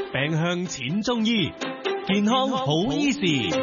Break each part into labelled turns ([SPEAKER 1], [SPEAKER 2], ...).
[SPEAKER 1] 病向淺中醫，健康好醫事。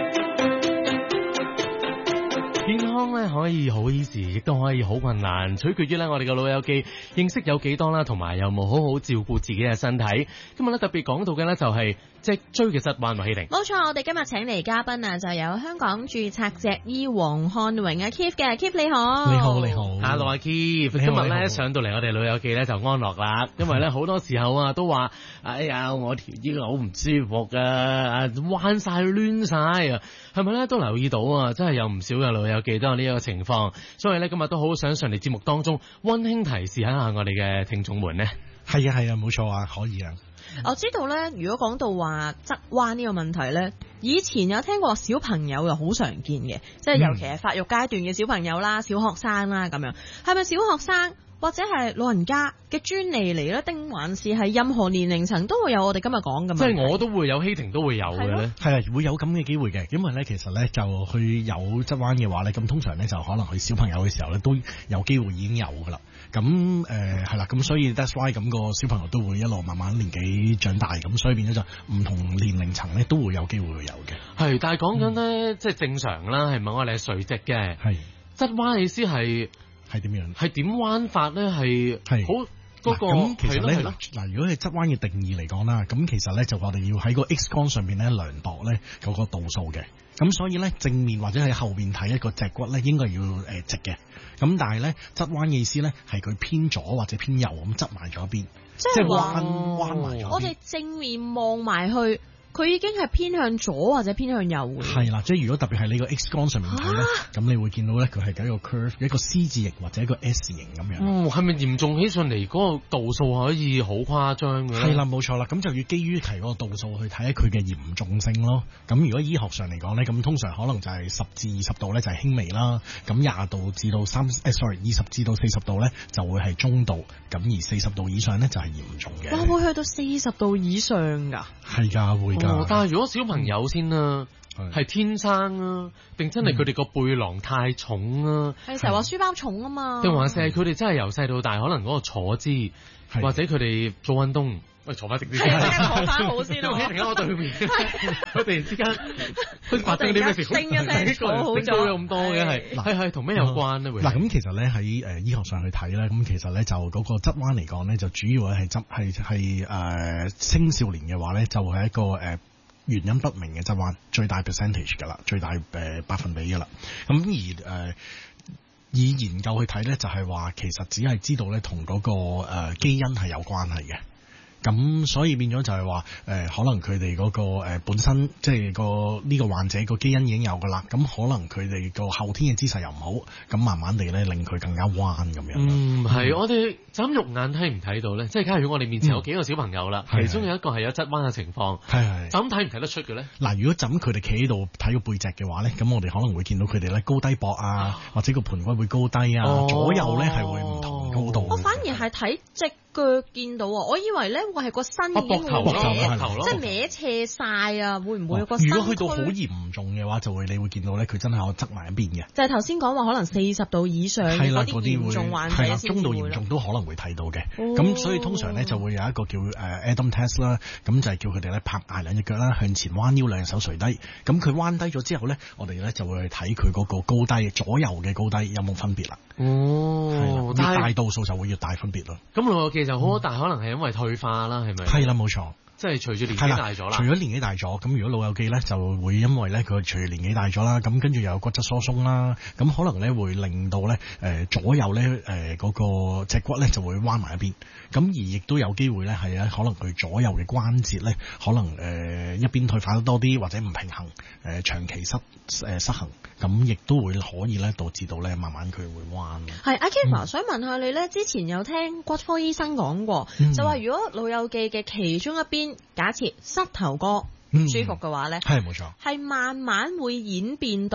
[SPEAKER 1] 健康咧可以好醫事，亦都可以好困難，取決於咧我哋嘅老友記認識有幾多啦，同埋有冇好好照顧自己嘅身體。今日咧特別講到嘅咧就係脊椎嘅側彎，希婷。
[SPEAKER 2] 冇錯，我哋今日請嚟嘉賓啊，就有香港註冊脊醫黃漢榮啊 Keith 嘅 Keith 你好。
[SPEAKER 3] 你好你好
[SPEAKER 1] Hello 阿 Keith， 今日咧上到嚟我哋老友記咧就安樂啦，因為咧好多時候啊都話哎呀我條腰好唔舒服啊，彎晒攣晒啊，係咪咧都留意到啊？真係有唔少嘅老友記都有呢一個情況，所以咧今日都好想上嚟節目當中溫馨提示一下我哋嘅聽眾們呢。
[SPEAKER 3] 係啊冇錯啊，可以啊。
[SPEAKER 2] 我知道咧，如果講到話側彎呢個問題咧，以前有聽過小朋友又好常見嘅，即係尤其係發育階段嘅小朋友啦、小學生啦咁樣，係咪小學生或者係老人家嘅專利嚟咧？定還是係任何年齡層都會有我哋今日講嘅？
[SPEAKER 1] 即係我都會有，希婷都會有嘅咧。
[SPEAKER 3] 係啊，會有咁嘅機會嘅，因為咧其實咧就佢有側彎嘅話咧，咁通常咧就可能佢小朋友嘅時候咧都有機會已經有噶啦。咁係啦，咁所以 that's why 咁個小朋友都會一路慢慢年紀長大，咁所以變咗就唔同年齡層咧都會有機會會有嘅。
[SPEAKER 1] 係，但係講緊咧即係正常啦，係咪我哋係垂直嘅？係側彎意思係
[SPEAKER 3] 點樣？係點
[SPEAKER 1] 彎法咧？係好嗰個
[SPEAKER 3] 咁其實咧嗱，如果係側彎嘅定義嚟講啦，咁其實咧就我哋要喺個 X 光上面咧量度咧嗰個度數嘅。咁所以咧正面或者喺後邊睇一個脊骨咧應該要直嘅。咁但係咧側彎嘅意思咧係佢偏左或者偏右咁側埋咗一邊，即係彎埋咗。
[SPEAKER 2] 我哋正面望埋去，佢已經係偏向左或者偏向右嘅。
[SPEAKER 3] 係啦，即係如果特別係你個 X 光上面睇咧，咁你會見到咧佢係一個 curve， 一個 C 字形或者一個 S 形咁樣。
[SPEAKER 1] 係咪嚴重起上嚟嗰個度數可以好誇張嘅？
[SPEAKER 3] 係啦，冇錯啦，咁就要基於提嗰個度數去睇下佢嘅嚴重性咯。咁如果醫學上嚟講咧，咁通常可能就係10至20度咧就係輕微啦，咁20度至到20至到40度咧就會係中度，咁而40度以上咧就係嚴重嘅。
[SPEAKER 2] 哇，會去到40度以上㗎？
[SPEAKER 3] 係㗎，會㗎。
[SPEAKER 1] 但係如果小朋友先啊，係天生啊，定真係佢哋個背囊太重啊？
[SPEAKER 2] 係成日話書包重啊嘛？
[SPEAKER 1] 定還是係佢哋真係由細到大可能嗰個坐姿，或者佢哋做運動，喂坐翻直啲先，
[SPEAKER 2] 坐翻好先咯。
[SPEAKER 1] 喺我對面，我突然之間佢發生啲咩事？
[SPEAKER 2] 升一聲坐好咗
[SPEAKER 1] 咁多嘅係同咩有關咧？
[SPEAKER 3] 嗱，咁其實咧喺醫學上去睇咧，咁其實咧就嗰個側彎嚟講咧，就主要係青少年嘅話咧，就係一個原因不明嘅側彎，最大 percentage 㗎啦，最大百分比㗎啦。咁而以研究去睇咧，就係話其實只係知道咧同嗰個基因係有關係嘅。咁所以變咗就係話可能佢哋嗰個本身即係呢個患者個基因已經有噶啦，咁可能佢哋個後天嘅姿勢又唔好，咁慢慢地咧令佢更加彎咁樣。
[SPEAKER 1] 係我哋就咁肉眼睇唔睇到咧？即係假如我哋面前有幾個小朋友啦，其中有一個係有側彎嘅情況，就咁睇唔睇得出嘅咧？嗱，
[SPEAKER 3] 如果就咁佢哋企喺度睇個背脊嘅話咧，咁我哋可能會見到佢哋咧高低膊啊，或者個盤骨會高低啊，左右咧係會唔同高度。
[SPEAKER 2] 我反而係睇隻腳見到啊！我以為咧會係個身已經會即係歪斜晒啊！會唔會有個身軀？
[SPEAKER 3] 如果去到好嚴重嘅話，你會見到咧，佢真係有側埋一邊嘅。
[SPEAKER 2] 就係頭先講話可能40度以上嗰啲嚴重患者先會。係啦，
[SPEAKER 3] 中度嚴重都可能會睇到嘅。咁所以通常咧就會有一個叫Adam test 啦，咁就係叫佢哋咧拍挨兩隻腳啦，向前彎腰，兩隻手垂低。咁佢彎低咗之後咧，我哋咧就會去睇佢嗰個高低，左右嘅高低有冇分別啦。越大度數就會越大分別咯。
[SPEAKER 1] 咁老友記就好，但係可能係因為退化啦，係咪？
[SPEAKER 3] 係啦，冇錯。
[SPEAKER 1] 即係隨住年紀大咗啦，
[SPEAKER 3] 除咗年紀大咗，咁如果老友記咧就會因為咧佢隨住年紀大咗啦，咁跟住又有骨質疏鬆啦，咁可能咧會令到咧左右咧嗰個脊骨咧就會彎埋一邊，咁而亦都有機會咧係可能佢左右嘅關節咧可能一邊退化得多啲或者唔平衡，長期失衡，咁亦都會可以咧導致到咧慢慢佢會彎。
[SPEAKER 2] 係阿 Keith 想問下你咧，之前有聽骨科醫生講過，就話如果老友記嘅其中一邊假設膝頭哥唔舒服嘅話咧，
[SPEAKER 3] 係冇錯，
[SPEAKER 2] 係慢慢會演變到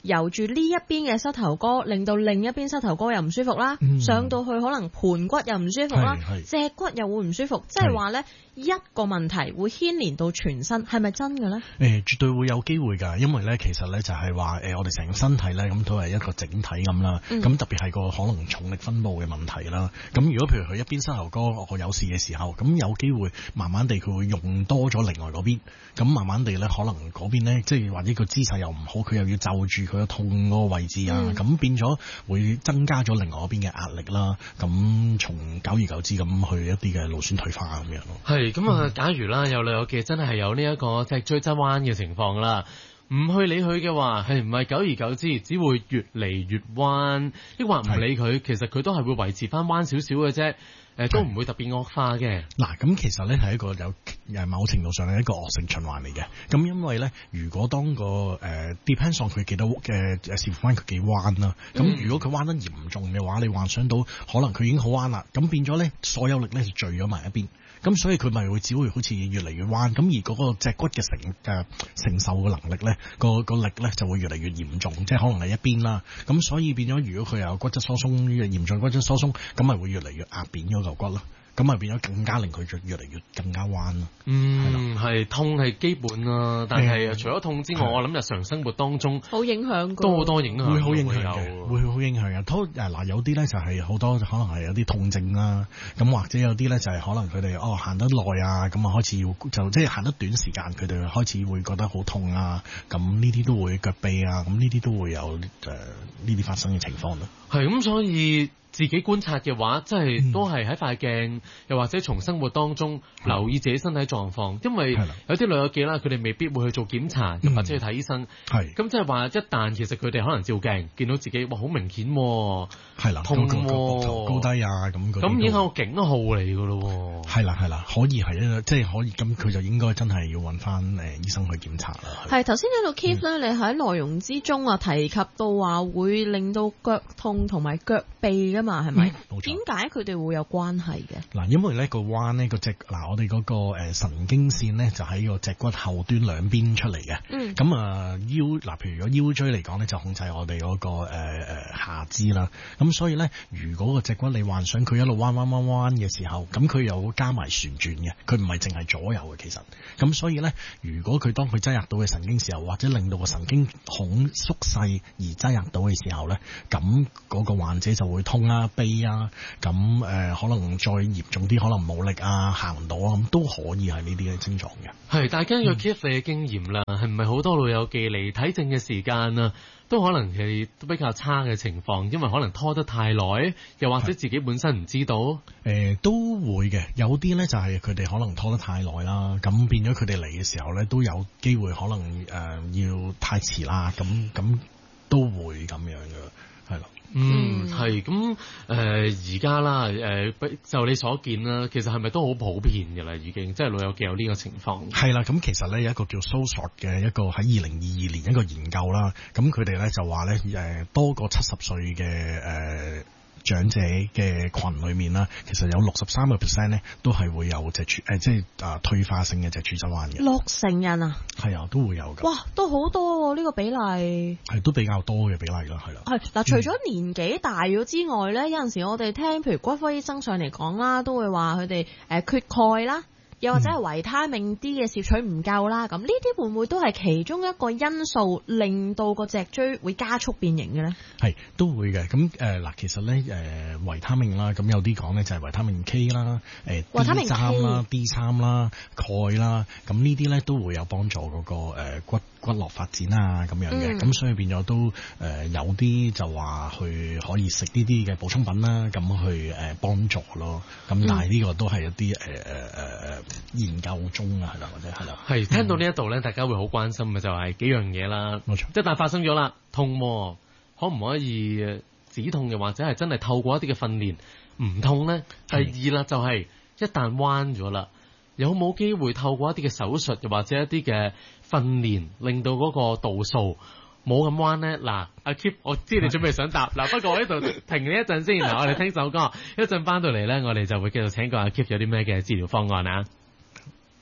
[SPEAKER 2] 由住呢一邊嘅膝頭哥，令到另一邊膝頭哥又唔舒服啦，上到去可能盤骨又唔舒服啦，脊骨又會唔舒服，即係話咧一個問題會牽連到全身，係咪真嘅咧？
[SPEAKER 3] 絕對會有機會㗎，因為咧其實咧就係話我哋成個身體咧咁都係一個整體咁啦，咁特別係個可能重力分佈嘅問題啦。咁如果譬如佢一邊膝頭哥我有事嘅時候，咁有機會慢慢地佢會用多咗另外嗰邊，咁慢慢地咧可能嗰邊咧即係或者個姿勢又唔好，佢又要就住佢個痛嗰個位置啊，咁變咗會增加咗另外嗰邊嘅壓力啦。咁從久而久之咁去一啲嘅勞損退化咁樣咯。
[SPEAKER 1] 係咁啊！假如啦有女友記真係有呢一個脊椎側彎嘅情況啦，唔去理佢嘅話，係唔係久而久之只會越嚟越彎？抑或唔理佢，其實佢都係會維持翻彎少少嘅啫。都唔會特別惡化嘅。
[SPEAKER 3] 嗱，咁其實咧係一個有某程度上係一個惡性循環嚟嘅。咁因為咧，如果當個depends on 佢幾多嘅視乎翻佢幾彎啦。咁如果佢彎得嚴重嘅話，你幻想到可能佢已經好彎啦，咁變咗咧所有力咧就聚咗埋一邊。咁所以佢咪會只會好似越嚟越彎，咁而嗰個脊骨嘅承受嘅能力咧，個力咧就會越嚟越嚴重，即係可能係一邊啦。咁所以變咗，如果佢有骨質疏鬆，嚴重骨質疏鬆，咁咪會越嚟越壓扁咗嚿骨咯。咁咪變咗更加令佢越嚟越更加彎咯。
[SPEAKER 1] 係痛係基本啊，但係除咗痛之外，我諗日常生活當中
[SPEAKER 2] 好影響，
[SPEAKER 1] 都好多影響，
[SPEAKER 3] 會好影響嘅，會好影響嘅。嗱，有啲咧就係好多可能係有啲痛症啦，咁或者有啲咧就係可能佢哋行得耐啊，咁啊開始就即係行得短時間，佢哋開始會覺得好痛啊，咁呢啲都會腳痹啊，咁呢啲都會有呢啲發生嘅情況咯。
[SPEAKER 1] 係咁，所以自己觀察嘅話，即係都係喺塊鏡，又或者從生活當中留意自己身體狀況。因為有啲女友記啦，佢哋未必會去做檢查，又或者去睇醫生。咁即係話，一旦其實佢哋可能照鏡見到自己，哇，好明顯喎，痛喎，
[SPEAKER 3] 高低啊咁
[SPEAKER 1] 已經係個警號嚟㗎咯。
[SPEAKER 3] 係啦，可以係即係可以咁，佢就應該真係要揾翻醫生去檢查啦。
[SPEAKER 2] 係頭先喺度 Keith 咧，你喺內容之中啊提及到話會令到腳痛同埋腳痹㗎嘛，係咪？點解佢哋會有關係嘅？嗱，
[SPEAKER 3] 因為咧個彎呢個我哋嗰個神經線咧就喺個脊骨後端兩邊出嚟嘅。咁譬如如果腰椎嚟講咧，就控制我哋嗰個下肢啦。咁所以咧，如果個脊骨你幻想佢一路彎嘅時候，咁佢又加埋旋轉嘅，佢唔係淨係左右嘅其實。咁所以咧，如果佢當佢擠壓到嘅神經時候，或者令到個神經孔縮細而擠壓到嘅時候咧，咁嗰個患者就會痛啊、痹啊，咁可能再嚴重啲，可能冇力啊、行唔到啊，咁都可以係呢啲嘅症狀嘅。
[SPEAKER 1] 係，但係根據 Keith 你嘅經驗啦，係唔係好多老友記嚟睇症嘅時間啊，都可能係都比較差嘅情況，因為可能拖得太耐，又或者自己本身唔知道。
[SPEAKER 3] 都會嘅，有啲咧就係佢哋可能拖得太耐啦，咁變咗佢哋嚟嘅時候咧，都有機會可能要太遲啦，咁都會咁樣嘅，係咯。
[SPEAKER 1] 係咁而家啦，就你所見啦，其實係咪都好普遍嘅啦？已經即係老友記有呢個情況。係啦，
[SPEAKER 3] 咁其實咧有一個叫 SOSOT 嘅一個喺2022年一個研究啦，咁佢哋咧就話咧多過70歲嘅長者嘅群裏面啦，其實有63% 咧都係會有脊柱退化性嘅脊柱側彎嘅。
[SPEAKER 2] 60%人啊？
[SPEAKER 3] 係啊，都會有㗎。
[SPEAKER 2] 哇，都好多喎，呢個比例。係
[SPEAKER 3] 都比較多嘅比例啦，係啦。
[SPEAKER 2] 係嗱，除咗年紀大咗之外咧，有陣時我哋聽譬如骨科醫生上嚟講啦，都會話佢哋缺鈣啦。又或者係維他命 D 嘅攝取唔夠啦，咁呢啲會唔會都係其中一個因素，令到個脊椎會加速變形嘅咧？
[SPEAKER 3] 係都會嘅。咁其實咧維他命啦，咁有啲講咧就係維他命 K 啦，D3 啦、D3 啦、鈣啦，咁呢啲咧都會有幫助嗰個骨骼發展啊咁樣嘅。咁所以變咗都有啲就話去可以食呢啲嘅補充品啦，咁去幫助咯。咁但係呢個都係一啲研究中啊，係啦，或者係啦。
[SPEAKER 1] 係聽到呢一度咧，大家會好關心嘅就係幾樣嘢啦。
[SPEAKER 3] 冇錯，
[SPEAKER 1] 一旦發生咗啦，痛可唔可以止痛嘅，或者係真係透過一啲嘅訓練唔痛咧？第二啦，就係一旦彎咗啦，有冇機會透過一啲嘅手術，又或者一啲嘅訓練，令到嗰個度數冇咁彎咧？嗱，阿 Keith，我知你準備想答嗱，不過我呢度停你一陣先，嗱，我哋聽首歌，一陣翻到嚟咧，我哋就會繼續請教阿 Keith 有啲咩嘅治療方案啊。